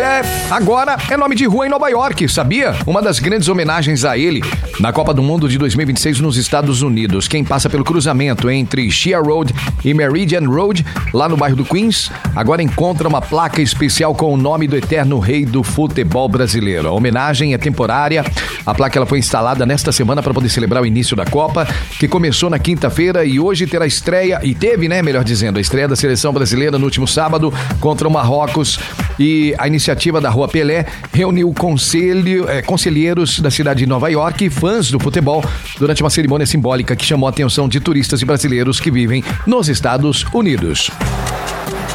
Pelé agora é nome de rua em Nova York, sabia? Uma das grandes homenagens a ele na Copa do Mundo de 2026 nos Estados Unidos. Quem passa pelo cruzamento entre Shea Road e Meridian Road, lá no bairro do Queens, agora encontra uma placa especial com o nome do eterno rei do futebol brasileiro. A homenagem é temporária. A placa ela foi instalada nesta semana para poder celebrar o início da Copa, que começou na quinta-feira e hoje terá estreia, e teve, né, melhor dizendo, a estreia da seleção brasileira no último sábado contra o Marrocos. E a iniciativa da Rua Pelé reuniu conselheiros da cidade de Nova York e fãs do futebol durante uma cerimônia simbólica que chamou a atenção de turistas e brasileiros que vivem nos Estados Unidos.